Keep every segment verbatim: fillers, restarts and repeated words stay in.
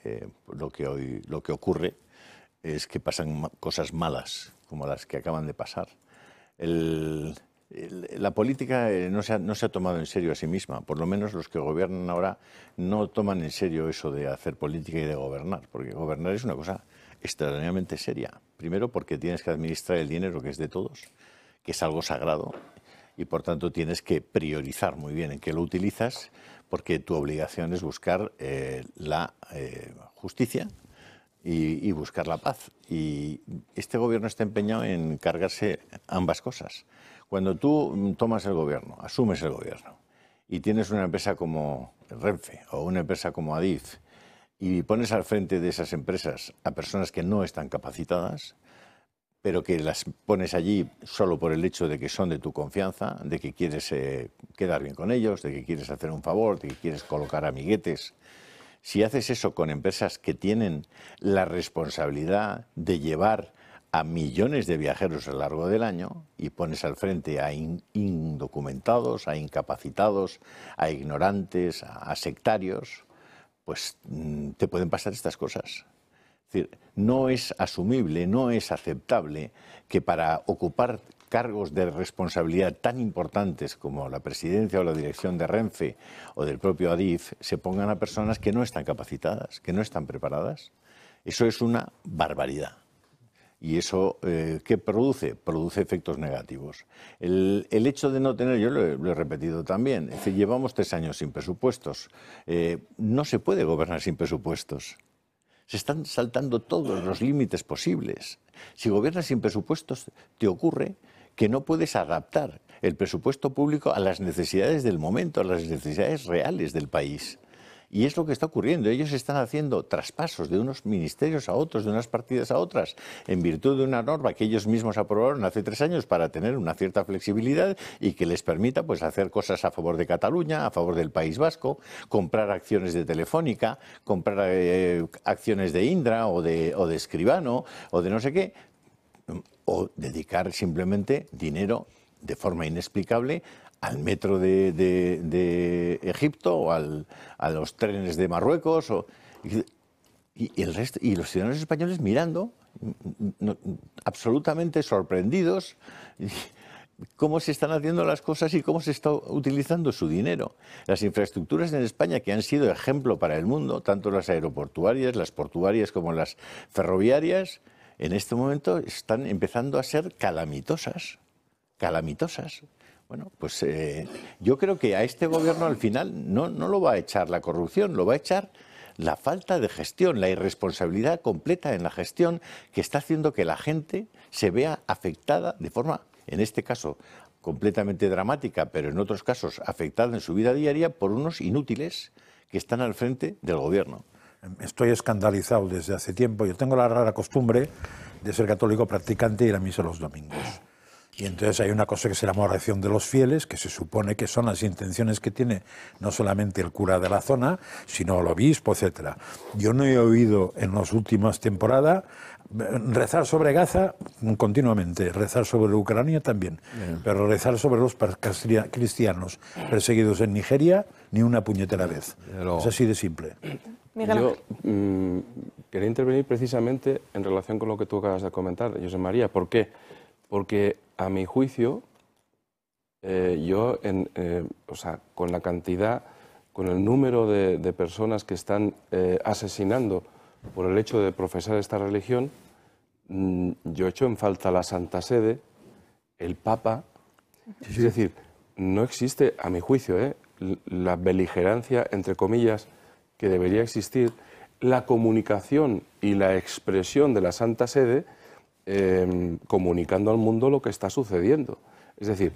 eh, lo que hoy lo que ocurre es que pasan ma cosas malas, como las que acaban de pasar. El, el, la política eh, no, se ha, no se ha tomado en serio a sí misma, por lo menos los que gobiernan ahora no toman en serio eso de hacer política y de gobernar, porque gobernar es una cosa extraordinariamente seria. Primero porque tienes que administrar el dinero que es de todos, que es algo sagrado, y por tanto tienes que priorizar muy bien en qué lo utilizas, porque tu obligación es buscar eh, la eh, justicia y, y buscar la paz. Y este gobierno está empeñado en cargarse ambas cosas. Cuando tú tomas el gobierno, asumes el gobierno, y tienes una empresa como Renfe o una empresa como Adif, y pones al frente de esas empresas a personas que no están capacitadas, pero que las pones allí solo por el hecho de que son de tu confianza, de que quieres eh, quedar bien con ellos, de que quieres hacer un favor, de que quieres colocar amiguetes. Si haces eso con empresas que tienen la responsabilidad de llevar a millones de viajeros a lo largo del año y pones al frente a in indocumentados, a incapacitados, a ignorantes, a, a sectarios, pues mmm, te pueden pasar estas cosas. Es decir, no es asumible, no es aceptable que para ocupar cargos de responsabilidad tan importantes como la presidencia o la dirección de Renfe o del propio Adif se pongan a personas que no están capacitadas, que no están preparadas. Eso es una barbaridad. Y eso, eh, ¿qué produce? Produce efectos negativos. El, el hecho de no tener, yo lo he, lo he repetido también, es decir, llevamos tres años sin presupuestos. Eh, no se puede gobernar sin presupuestos. Se están saltando todos los límites posibles. Si gobiernas sin presupuestos, te ocurre que no puedes adaptar el presupuesto público a las necesidades del momento, a las necesidades reales del país. Y es lo que está ocurriendo. Ellos están haciendo traspasos de unos ministerios a otros, de unas partidas a otras, en virtud de una norma que ellos mismos aprobaron hace tres años para tener una cierta flexibilidad y que les permita pues, hacer cosas a favor de Cataluña, a favor del País Vasco, comprar acciones de Telefónica, comprar eh, acciones de Indra o de, o de Escribano o de no sé qué, o dedicar simplemente dinero de forma inexplicable al metro de, de, de Egipto o al, a los trenes de Marruecos o, y, y, el resto, y los ciudadanos españoles mirando no, absolutamente sorprendidos cómo se están haciendo las cosas y cómo se está utilizando su dinero. Las infraestructuras en España, que han sido ejemplo para el mundo, tanto las aeroportuarias, las portuarias como las ferroviarias, en este momento están empezando a ser calamitosas, calamitosas. Bueno, pues eh, yo creo que a este gobierno al final no, no lo va a echar la corrupción, lo va a echar la falta de gestión, la irresponsabilidad completa en la gestión que está haciendo que la gente se vea afectada de forma, en este caso, completamente dramática, pero en otros casos afectada en su vida diaria por unos inútiles que están al frente del gobierno. Estoy escandalizado desde hace tiempo. Yo tengo la rara costumbre de ser católico practicante y ir a misa los domingos. Y entonces hay una cosa que se llama oración de los fieles, que se supone que son las intenciones que tiene no solamente el cura de la zona, sino el obispo, etcétera. Yo no he oído en las últimas temporadas rezar sobre Gaza continuamente, rezar sobre Ucrania también, Bien. pero rezar sobre los cristianos perseguidos en Nigeria ni una puñetera vez. Pero... es así de simple. Yo mmm, quería intervenir precisamente en relación con lo que tú acabas de comentar, José María. ¿Por qué? Porque a mi juicio, eh, yo, en, eh, o sea, con la cantidad, con el número de, de personas que están eh, asesinando por el hecho de profesar esta religión, mmm, yo echo en falta la Santa Sede, el Papa. Sí, sí. Es decir, no existe, a mi juicio, eh, la beligerancia, entre comillas, que debería existir, la comunicación y la expresión de la Santa Sede eh, comunicando al mundo lo que está sucediendo. Es decir,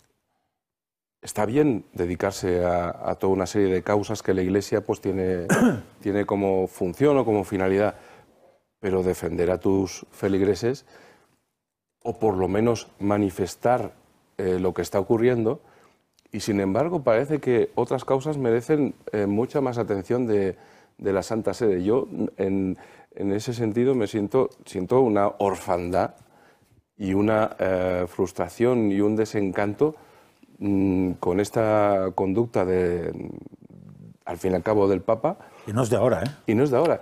está bien dedicarse a, a toda una serie de causas que la Iglesia pues, tiene, tiene como función o como finalidad, pero defender a tus feligreses o por lo menos manifestar eh, lo que está ocurriendo. Y sin embargo parece que otras causas merecen eh, mucha más atención de, de la Santa Sede. Yo en, en ese sentido me siento, siento una orfandad y una eh, frustración y un desencanto mmm, con esta conducta de, al fin y al cabo del Papa. Y no es de ahora, ¿eh? Y no es de ahora.